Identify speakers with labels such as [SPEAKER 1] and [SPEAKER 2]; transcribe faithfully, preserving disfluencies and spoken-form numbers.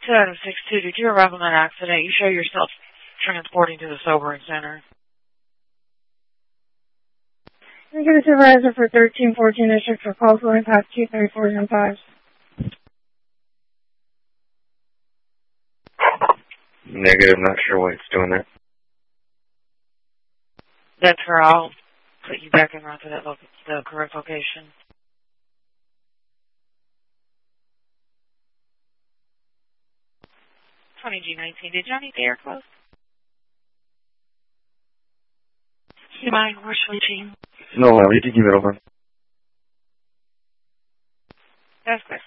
[SPEAKER 1] two out of six two, did you arrive on that accident? You show yourself transporting to the sobering center.
[SPEAKER 2] Negative supervisor for thirteen fourteen district for call for impact two three four zero five.
[SPEAKER 3] Negative, not sure why it's doing that.
[SPEAKER 1] That's where I'll put you back in route to that lo- the correct location. twenty G nineteen, did y'all need the air closed? You mind, we're switching.
[SPEAKER 3] No, uh, you can keep it over.
[SPEAKER 1] That's clear.